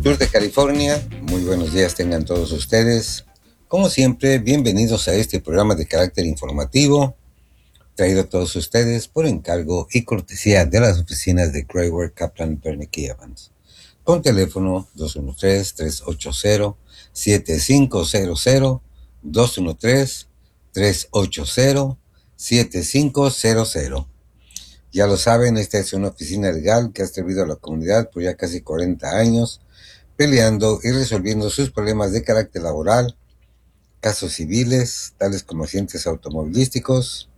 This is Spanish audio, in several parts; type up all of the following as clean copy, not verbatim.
sur de California. Muy buenos días tengan todos ustedes. Como siempre, bienvenidos a este programa de carácter informativo, traído a todos ustedes por encargo y cortesía de las oficinas de Grayware, Kaplan, Bernick y Evans. Con teléfono 213-380-7500, 213-380-7500. Ya lo saben, esta es una oficina legal que ha servido a la comunidad por ya casi 40 años, peleando y resolviendo sus problemas de carácter laboral, casos civiles, tales como accidentes automovilísticos,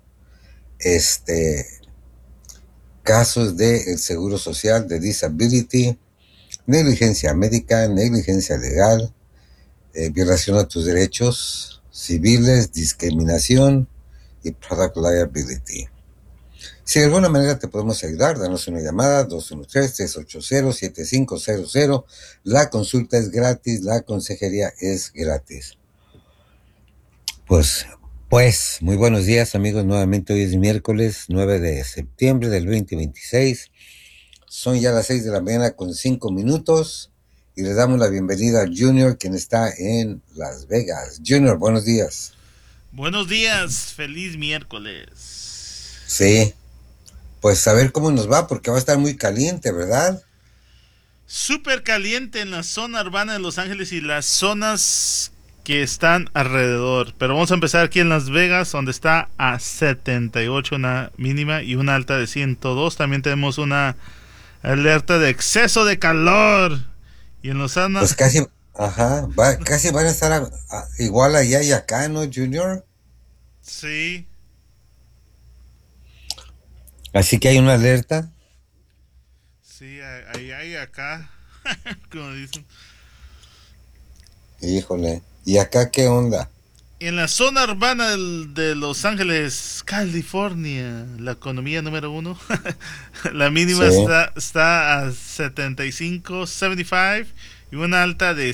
casos de seguro social, de disability, negligencia médica, negligencia legal, violación a tus derechos civiles, discriminación y product liability. Si de alguna manera te podemos ayudar, danos una llamada, 213-380-7500. La consulta es gratis, la consejería es gratis. Pues, muy buenos días amigos, nuevamente hoy es miércoles 9 de septiembre del 2026. Son ya las 6 de la mañana con 5 minutos y le damos la bienvenida a Junior, quien está en Las Vegas. Junior, buenos días. Buenos días, feliz miércoles. Sí, pues a ver cómo nos va, porque va a estar muy caliente, ¿verdad? Súper caliente en la zona urbana de Los Ángeles y las zonas que están alrededor. Pero vamos a empezar aquí en Las Vegas, donde está a 78 una mínima y una alta de 102. También tenemos una alerta de exceso de calor. Y en Los Ángeles... Pues casi, casi van a estar igual allá y acá, ¿no, Junior? Sí. Así que hay una alerta. Sí, allá y acá, como dicen. Híjole, ¿y acá qué onda? En la zona urbana de Los Ángeles, California, la economía número 1, la mínima Sí. está a 75 y una alta de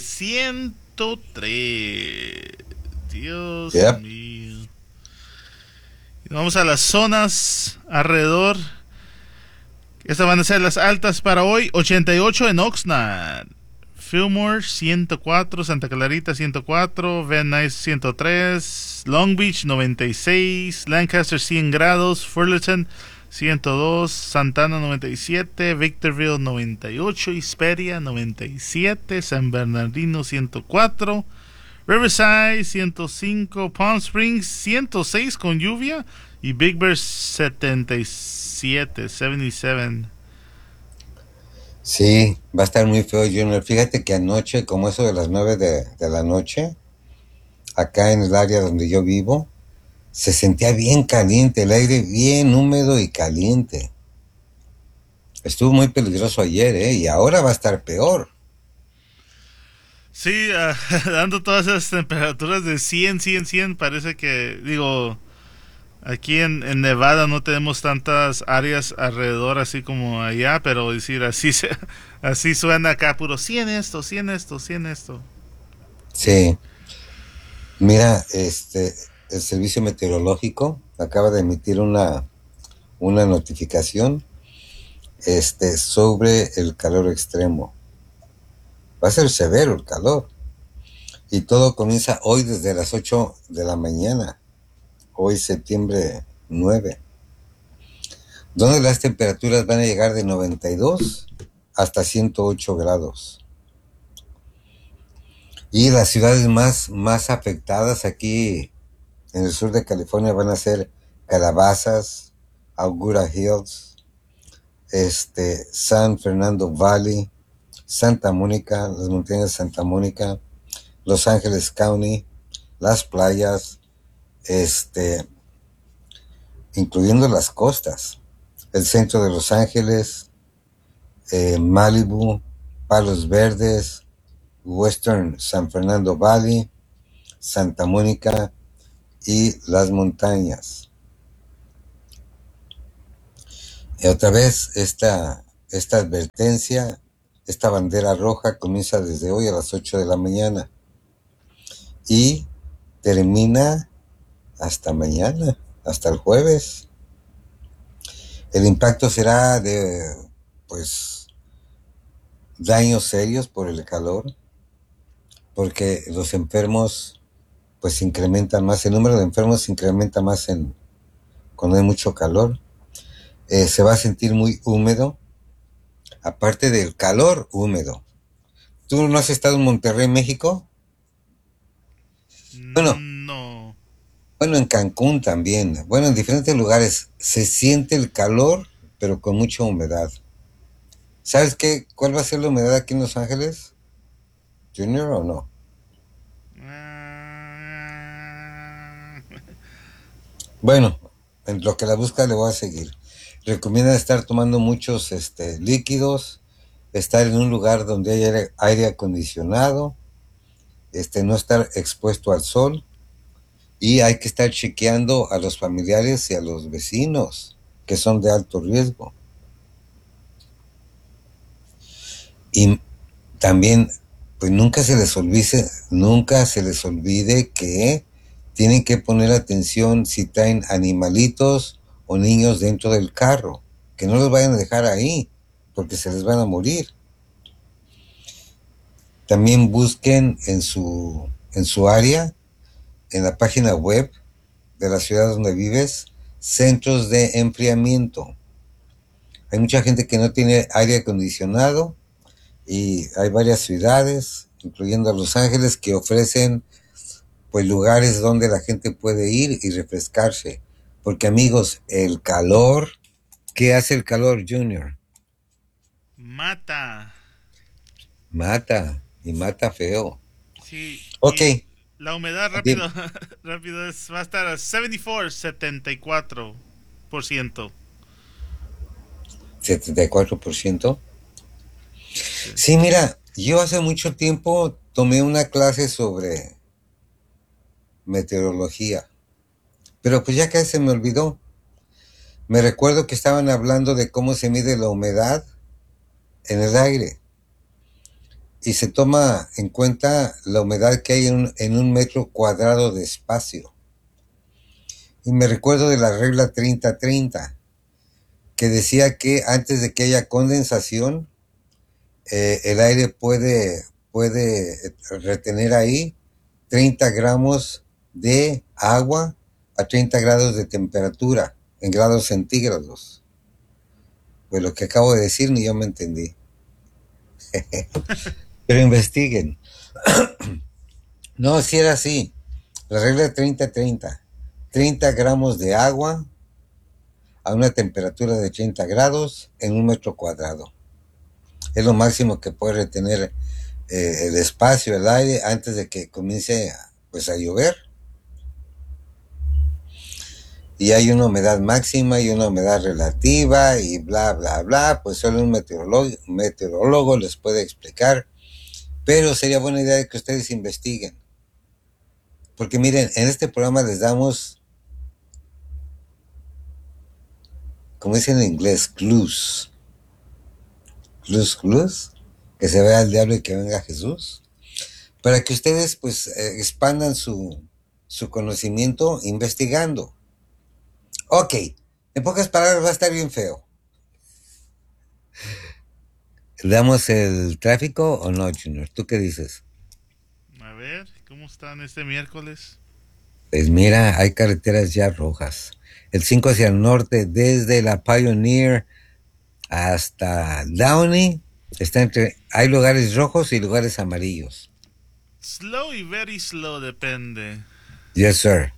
103. Dios mío. Y vamos a las zonas alrededor. Estas van a ser las altas para hoy. 88 en Oxnard, Fillmore 104, Santa Clarita 104, Van Nuys 103, Long Beach 96, Lancaster 100 grados, Fullerton 102, Santana 97, Victorville 98, Hesperia 97, San Bernardino 104, Riverside 105, Palm Springs 106 con lluvia y Big Bear 77. Sí, va a estar muy feo, Junior. Fíjate que anoche, como eso de las 9 de la noche, acá en el área donde yo vivo, se sentía bien caliente, el aire bien húmedo y caliente. Estuvo muy peligroso ayer, y ahora va a estar peor. Sí, dando todas esas temperaturas de 100, parece que, digo, aquí en Nevada no tenemos tantas áreas alrededor así como allá, pero decir así suena acá, puro 100 esto, 100 esto, 100 esto. Sí, mira, el servicio meteorológico acaba de emitir una notificación, sobre el calor extremo. Va a ser severo el calor. Y todo comienza hoy desde las 8 de la mañana. Hoy septiembre 9, donde las temperaturas van a llegar de 92 hasta 108 grados. Y las ciudades más afectadas aquí en el sur de California van a ser Calabazas, Augura Hills, San Fernando Valley, Santa Mónica, las montañas de Santa Mónica, Los Ángeles County, las playas, incluyendo las costas, el centro de Los Ángeles, Malibu, Palos Verdes, Western San Fernando Valley, Santa Mónica y las montañas. Y otra vez esta advertencia, esta bandera roja comienza desde hoy a las 8 de la mañana y termina hasta mañana, hasta el jueves. El impacto será de, pues, daños serios por el calor, porque los enfermos pues se incrementan más, el número de enfermos se incrementa más cuando hay mucho calor. Se va a sentir muy húmedo, aparte del calor húmedo. ¿Tú no has estado en Monterrey, México? Bueno, No. bueno, en Cancún también. Bueno, en diferentes lugares se siente el calor, pero con mucha humedad. ¿Sabes qué? ¿Cuál va a ser la humedad aquí en Los Ángeles? ¿Junior o no? Ah, Bueno, en lo que la busca le voy a seguir. Recomienda estar tomando muchos líquidos, estar en un lugar donde haya aire acondicionado, no estar expuesto al sol y hay que estar chequeando a los familiares y a los vecinos que son de alto riesgo. Y también, pues nunca se les olvide que tienen que poner atención si traen animalitos o niños dentro del carro, que no los vayan a dejar ahí, porque se les van a morir. También busquen en su área, en la página web de la ciudad donde vives, centros de enfriamiento. Hay mucha gente que no tiene aire acondicionado y hay varias ciudades, incluyendo a Los Ángeles, que ofrecen pues lugares donde la gente puede ir y refrescarse. Porque amigos, el calor, ¿qué hace el calor, Junior? mata. Mata, y mata feo. Sí, Ok, y la humedad dime, rápido, rápido va a estar a 74, 74%. 74%. Sí. Sí, mira, yo hace mucho tiempo tomé una clase sobre meteorología, pero pues ya que se me olvidó. Me recuerdo que estaban hablando de cómo se mide la humedad en el aire y se toma en cuenta la humedad que hay en un metro cuadrado de espacio. Y me recuerdo de la regla 30-30, que decía que antes de que haya condensación, el aire puede retener ahí 30 gramos de agua a 30 grados de temperatura, en grados centígrados. Pues lo que acabo de decir ni yo me entendí. Pero investiguen. No, si era así. La regla 30-30. 30 gramos de agua a una temperatura de 30 grados en un metro cuadrado. Es lo máximo que puede retener el espacio, el aire, antes de que comience pues, a llover. Y hay una humedad máxima y una humedad relativa y bla, bla, bla. Pues solo un meteorólogo les puede explicar. Pero sería buena idea que ustedes investiguen. Porque miren, en este programa les damos, como dicen en inglés, clues. Clues, que se vea el diablo y que venga Jesús, para que ustedes pues expandan su conocimiento investigando. Ok, en pocas palabras va a estar bien feo. ¿Damos el tráfico o no, Junior? ¿Tú qué dices? A ver, ¿cómo están este miércoles? Pues mira, hay carreteras ya rojas. El 5 hacia el norte, desde la Pioneer hasta Downey, hay lugares rojos y lugares amarillos. Slow y very slow depende. Yes, sir.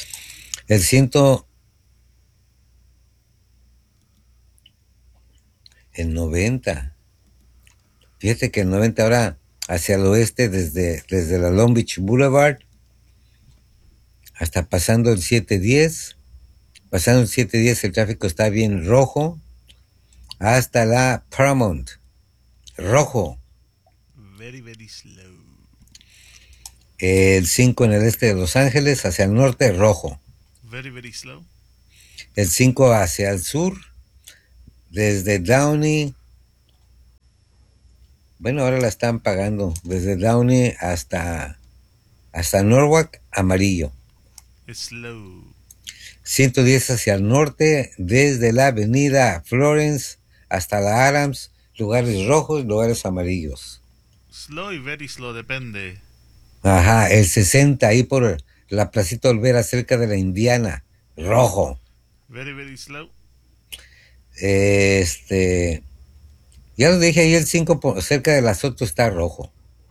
El 90. Fíjate que el 90 ahora hacia el oeste, desde la Long Beach Boulevard hasta pasando el 710. Pasando el 710 el tráfico está bien rojo hasta la Paramount. Rojo. Very, very slow. El 5 en el este de Los Ángeles hacia el norte, rojo. Very, very slow. El 5 hacia el sur, desde Downey. Bueno, ahora la están pagando. Desde Downey hasta Norwalk, amarillo. Slow. 110 hacia el norte, desde la avenida Florence hasta la Adams, lugares rojos, lugares amarillos. Slow y very slow, depende. Ajá, el 60 ahí por la Placita Olvera, cerca de la Indiana, rojo. Very, very slow. Ya lo dije ahí, el 5 cerca de la Soto está rojo.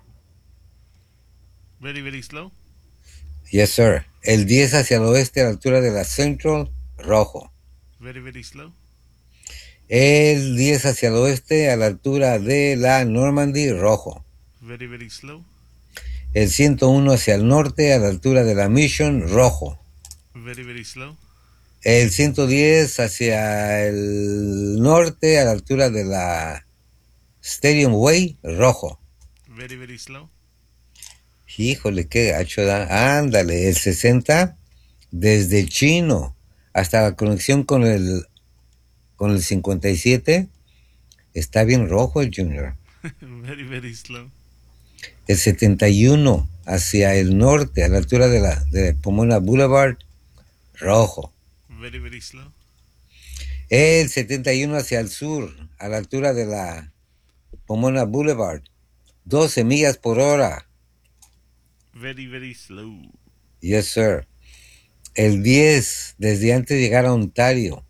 Very, very slow. Yes, sir. El 10 hacia el oeste, a la altura de la Central, rojo. Very, very slow. El 10 hacia el oeste, a la altura de la Normandy, rojo. Very, very slow. El 101 hacia el norte, a la altura de la Mission, rojo. Very, very slow. El 110 hacia el norte, a la altura de la Stadium Way, rojo. Very, very slow. Híjole, qué gacho da. Ándale, el 60, desde Chino hasta la conexión con el 57, está bien rojo el Junior. Very, very slow. El 71 hacia el norte, a la altura de Pomona Boulevard, rojo. Very, very slow. El 71 hacia el sur, a la altura de la Pomona Boulevard, 12 millas por hora. Very, very slow. Yes, sir. El 10, desde antes de llegar a Ontario,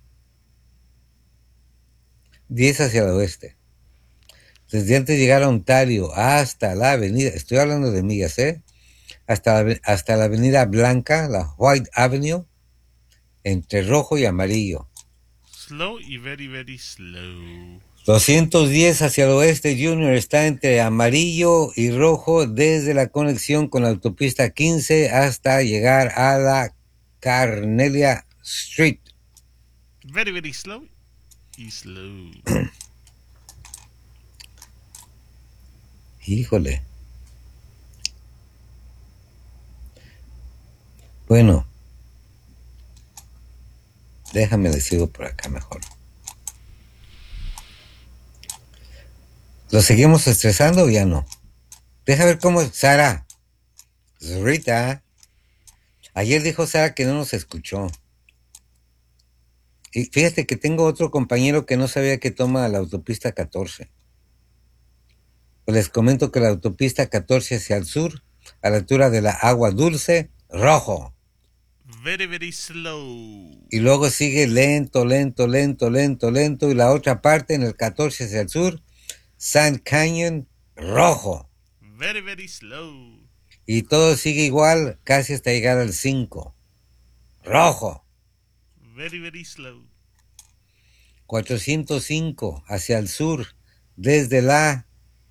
10 hacia el oeste. Desde antes de llegar a Ontario hasta la avenida, estoy hablando de millas, hasta la avenida Blanca, la White Avenue, entre rojo y amarillo. Slow y very, very slow. 210 hacia el oeste, Junior, está entre amarillo y rojo desde la conexión con la autopista 15 hasta llegar a la Carnelia Street. Very, very slow y slow. Híjole. Bueno, déjame decirlo por acá mejor. ¿Lo seguimos estresando o ya no? Deja ver cómo... Sara. Rita. Ayer dijo Sara que no nos escuchó. Y fíjate que tengo otro compañero que no sabía que toma la autopista 14. Pues les comento que la autopista 14 hacia el sur, a la altura de la Agua Dulce, rojo. Very, very slow. Y luego sigue lento, lento, lento, lento, lento. Y la otra parte en el 14 hacia el sur, Sand Canyon, rojo. Very, very slow. Y todo sigue igual casi hasta llegar al 5. Rojo. Very, very slow. 405 hacia el sur, desde la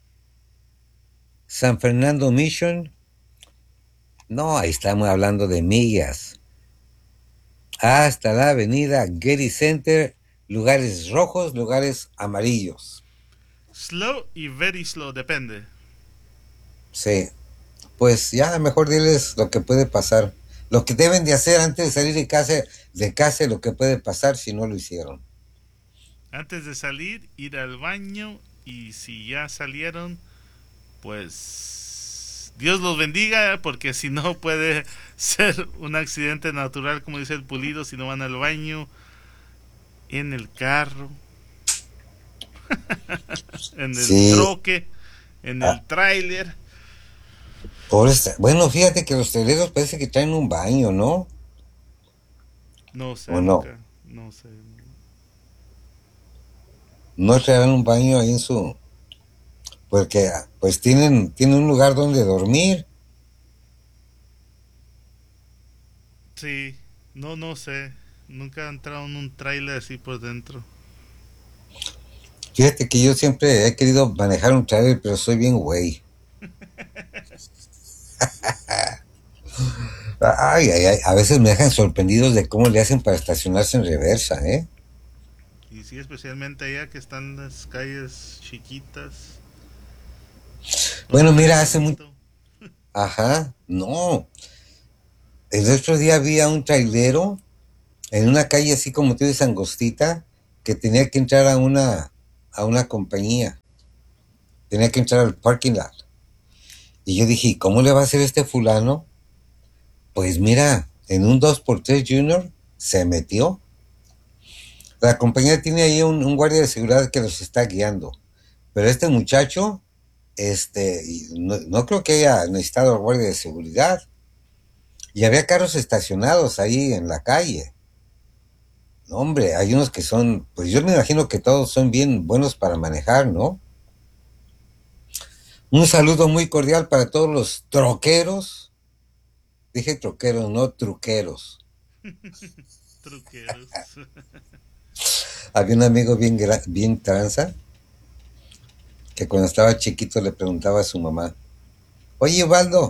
San Fernando Mission. No, ahí estamos hablando de millas. Hasta la avenida Getty Center, lugares rojos, lugares amarillos. Slow y very slow, depende. Sí, pues ya mejor diles lo que puede pasar. Lo que deben de hacer antes de salir de casa, lo que puede pasar si no lo hicieron. Antes de salir, ir al baño y si ya salieron, pues Dios los bendiga, porque si no puede ser un accidente natural, como dice el Pulido, si no van al baño, en el carro, en el troque, en el tráiler. Bueno, fíjate que los traileros parece que traen un baño, ¿no? No sé, ¿O nunca, no sé. No traerán un baño ahí en su... Porque pues tienen un lugar donde dormir. Sí, no sé. Nunca he entrado en un tráiler así por dentro. Fíjate que yo siempre he querido manejar un tráiler, pero soy bien güey. Ay, a veces me dejan sorprendidos de cómo le hacen para estacionarse en reversa, ¿eh? Y sí, especialmente allá que están las calles chiquitas. Bueno, mira, hace mucho... Ajá, no. El otro día había un trailero en una calle así como tú dices, angostita, que tenía que entrar a una compañía. Tenía que entrar al parking lot. Y yo dije, ¿cómo le va a hacer este fulano? Pues mira, en un 2x3 Junior se metió. La compañía tiene ahí un guardia de seguridad que los está guiando. Pero este muchacho, no creo que haya necesitado el guardia de seguridad. Y había carros estacionados ahí en la calle. No, hombre, hay unos que son, pues yo me imagino que todos son bien buenos para manejar, ¿no? Un saludo muy cordial para todos los troqueros. Dije troqueros, no truqueros. Truqueros. Había un amigo bien tranza que cuando estaba chiquito le preguntaba a su mamá, oye,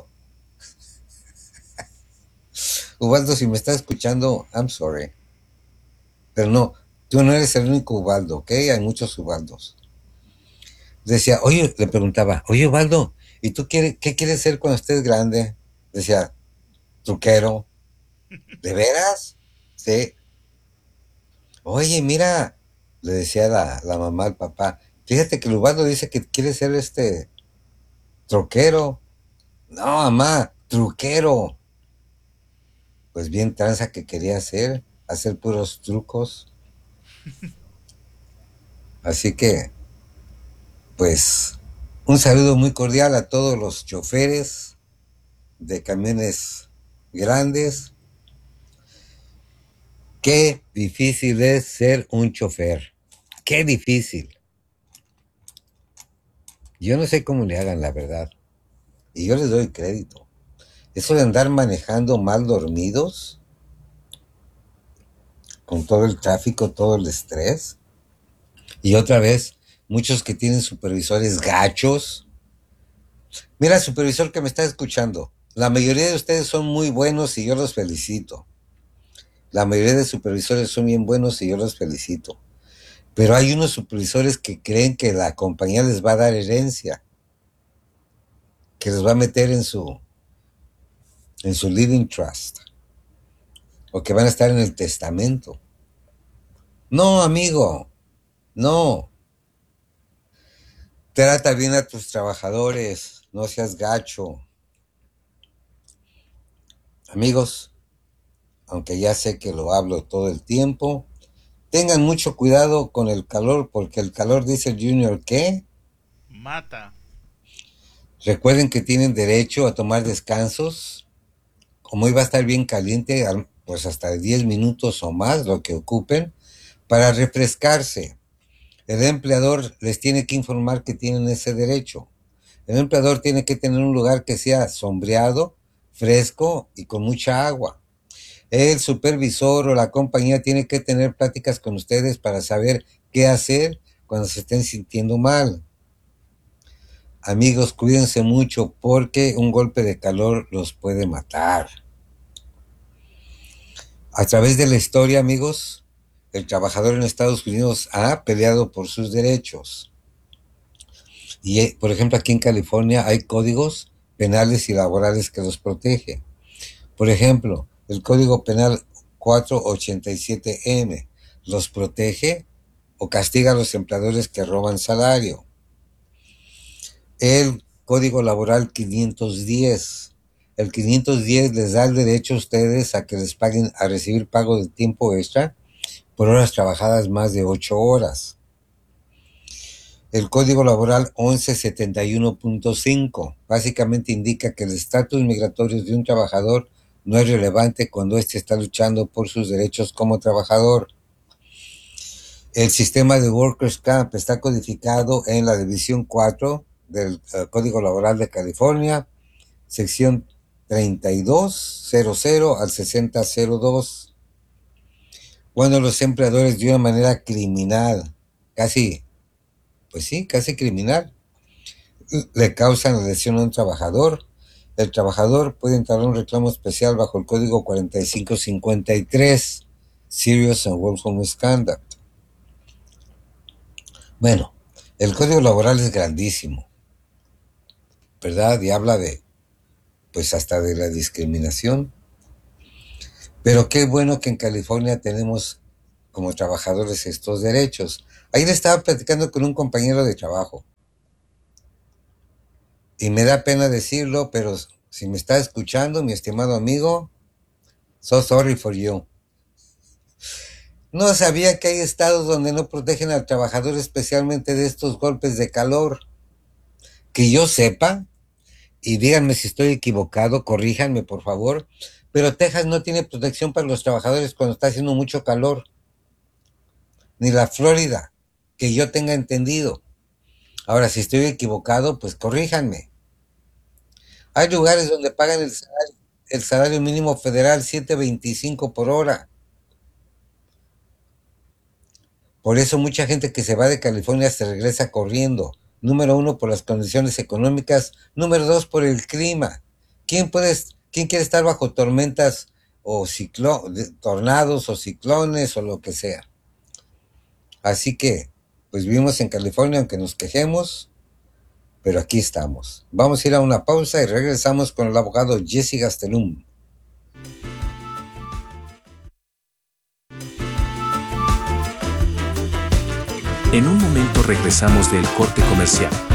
Ubaldo, si me estás escuchando, I'm sorry. Pero no, tú no eres el único Ubaldo, ¿ok? Hay muchos Ubaldos. Decía, oye, le preguntaba, oye, Ubaldo, ¿y tú qué quieres ser cuando estés grande? Decía, truquero. ¿De veras? Sí. Oye, mira, le decía la mamá al papá, fíjate que el Ubaldo dice que quiere ser troquero. No, mamá, truquero. Pues bien tranza que quería hacer puros trucos. Así que, pues, un saludo muy cordial a todos los choferes de camiones grandes. Qué difícil es ser un chofer. Qué difícil. Yo no sé cómo le hagan, la verdad. Y yo les doy crédito. Eso de andar manejando mal dormidos, con todo el tráfico, todo el estrés. Y otra vez, muchos que tienen supervisores gachos. Mira, supervisor que me está escuchando, la mayoría de ustedes son muy buenos y yo los felicito. La mayoría de supervisores son bien buenos y yo los felicito. Pero hay unos supervisores que creen que la compañía les va a dar herencia, que les va a meter en su living trust, o que van a estar en el testamento. No, amigo, no. Trata bien a tus trabajadores, no seas gacho. Amigos, aunque ya sé que lo hablo todo el tiempo, tengan mucho cuidado con el calor, porque el calor, dice el Junior, ¿qué? Mata. Recuerden que tienen derecho a tomar descansos. Como iba a estar bien caliente, pues hasta 10 minutos o más, lo que ocupen, para refrescarse. El empleador les tiene que informar que tienen ese derecho. El empleador tiene que tener un lugar que sea sombreado, fresco y con mucha agua. El supervisor o la compañía tiene que tener pláticas con ustedes para saber qué hacer cuando se estén sintiendo mal. Amigos, cuídense mucho porque un golpe de calor los puede matar. A través de la historia, amigos, el trabajador en Estados Unidos ha peleado por sus derechos. Y, por ejemplo, aquí en California hay códigos penales y laborales que los protegen. Por ejemplo, el Código Penal 487M los protege o castiga a los empleadores que roban salario. El Código Laboral 510. El 510 les da el derecho a ustedes a que les paguen, a recibir pago de tiempo extra por horas trabajadas más de 8 horas. El Código Laboral 1171.5 básicamente indica que el estatus migratorio de un trabajador no es relevante cuando éste está luchando por sus derechos como trabajador. El sistema de Workers' Camp está codificado en la División 4 del Código Laboral de California, sección 3200 al 6002. Cuando los empleadores de una manera criminal, casi criminal, le causan la lesión a un trabajador, el trabajador puede entablar un reclamo especial bajo el Código 4553, Serious and Willful Misconduct. Bueno, el Código Laboral es grandísimo, ¿verdad? Y habla pues hasta de la discriminación. Pero qué bueno que en California tenemos como trabajadores estos derechos. Ayer estaba platicando con un compañero de trabajo. Y me da pena decirlo, pero si me está escuchando, mi estimado amigo, so sorry for you. No sabía que hay estados donde no protegen al trabajador especialmente de estos golpes de calor. Que yo sepa, y díganme si estoy equivocado, corríjanme por favor, pero Texas no tiene protección para los trabajadores cuando está haciendo mucho calor, ni la Florida, que yo tenga entendido. Ahora, si estoy equivocado, pues corríjanme. Hay lugares donde pagan el salario mínimo federal 7.25 por hora. Por eso mucha gente que se va de California se regresa corriendo. Número uno, por las condiciones económicas. Número dos, por el clima. ¿Quién quiere estar bajo tormentas o tornados o ciclones o lo que sea? Así que, pues vivimos en California, aunque nos quejemos, pero aquí estamos. Vamos a ir a una pausa y regresamos con el abogado Jesse Gastelum. En un momento regresamos del corte comercial.